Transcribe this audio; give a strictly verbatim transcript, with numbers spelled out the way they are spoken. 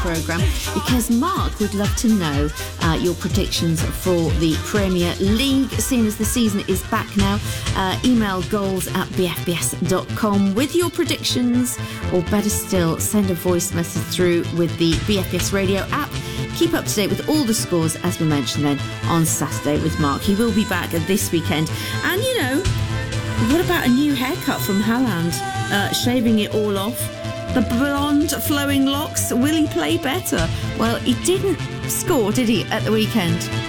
programme, because Mark would love to know uh, your predictions for the Premier League, seeing as the season is back now. Uh, email goals at b f b s dot com with your predictions, or better still, send a voice message through with the B F B S Radio app. Keep up to date with all the scores, as we mentioned then, on Saturday with Mark. He will be back this weekend. And, you know, what about a new haircut from Haaland? Uh, shaving it all off. The blonde flowing locks. Will he play better? Well, he didn't score, did he, at the weekend?